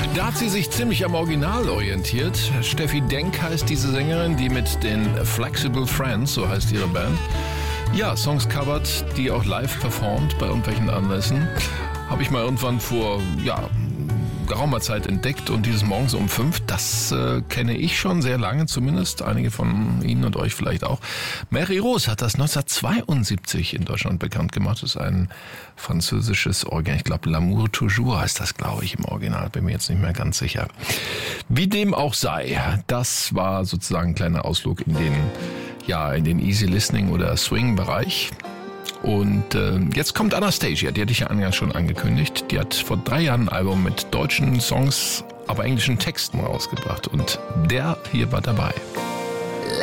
Da hat sie sich ziemlich am Original orientiert. Steffi Denk heißt diese Sängerin, die mit den Flexible Friends, so heißt ihre Band, ja, Songs covert, die auch live performt bei irgendwelchen Anlässen. Habe ich mal irgendwann vor, geraumer Zeit entdeckt und dieses Morgens um 5, das kenne ich schon sehr lange zumindest, einige von Ihnen und euch vielleicht auch. Mary Rose hat das 1972 in Deutschland bekannt gemacht. Das ist ein französisches Original, ich glaube L'amour toujours heißt das, glaube ich, im Original, bin mir jetzt nicht mehr ganz sicher. Wie dem auch sei, das war sozusagen ein kleiner Ausflug in den Easy Listening oder Swing-Bereich. Und jetzt kommt Anastasia, die hatte ich ja eingangs schon angekündigt. Die hat vor 3 Jahren ein Album mit deutschen Songs, aber englischen Texten rausgebracht. Und der hier war dabei.